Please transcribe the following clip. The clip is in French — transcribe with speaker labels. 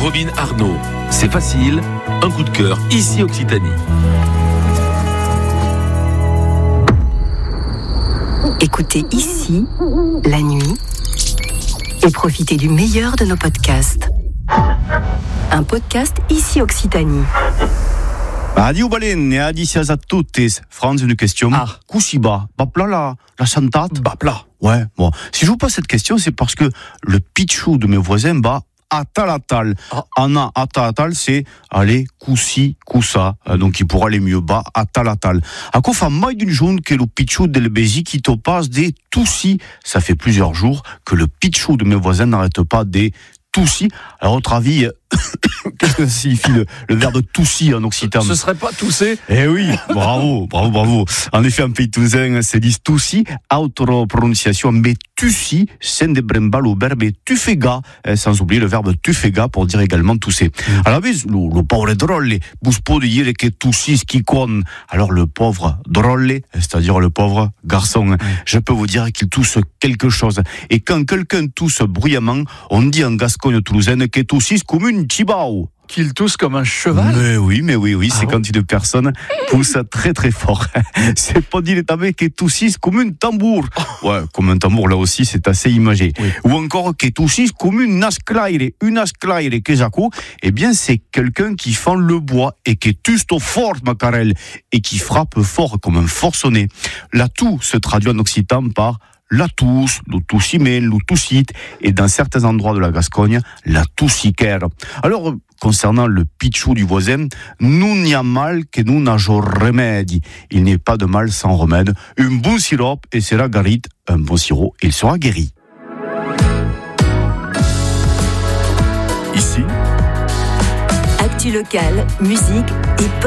Speaker 1: Robin Arnaud. C'est facile, un coup de cœur, ici Occitanie.
Speaker 2: Écoutez ici, la nuit, et profitez du meilleur de nos podcasts. Un podcast ici Occitanie.
Speaker 3: Adieu Balen, et adicias a tutti. Franz, une question. Kusiba, bapla la chantate.
Speaker 4: Bapla.
Speaker 3: Ouais, bon. Si je vous pose cette question, c'est parce que le pitchou de mes voisins bat atalatal. Anna atalatal, c'est aller kusi kusa. Donc il pourra aller mieux bas atalatal. À quoi fait mai d'une journée que le pitchou de l'Ebézi qui te passe des toussis. Ça fait plusieurs jours que le pitchou de mes voisins n'arrête pas des toussis. Alors, à votre avis, qu'est-ce que ça signifie le verbe toussi en occitan?
Speaker 4: Ce serait pas tousser?
Speaker 3: Eh oui, bravo. En effet, en pays toulousain, c'est dit toussi, auto-prononciation, mais tussi, c'est de brembal au verbe tufega, sans oublier le verbe tufega pour dire également tousser. Alors, le pauvre drôle, vous pouvez dire que toussi, ce qui compte. Alors, le pauvre drôle, c'est-à-dire le pauvre garçon, je peux vous dire qu'il tousse quelque chose. Et quand quelqu'un tousse bruyamment, on dit en Gascogne toulousaine que toussis comme une tibao.
Speaker 4: Qu'il tousse comme un cheval?
Speaker 3: Mais oui, c'est quand une personne pousse très très fort. C'est pas dit l'étabé que toussisse comme un tambour. Ouais, comme un tambour, là aussi, c'est assez imagé. Oui. Ou encore que toussisse comme une asclaire que Jaco, eh bien, c'est quelqu'un qui fend le bois et qui tusto fort, macarel, et qui frappe fort comme un forcené. La toux se traduit en occitan par la tousse, le toussimel, le toussite, et dans certains endroits de la Gascogne, la toussicaire. Alors, concernant le pitchou du voisin, nous n'y a mal que nous n'ageons remède. Il n'est pas de mal sans remède. Un bon sirop et sera guéri. Un bon sirop, il sera guéri.
Speaker 1: Ici,
Speaker 2: Actu locale, musique et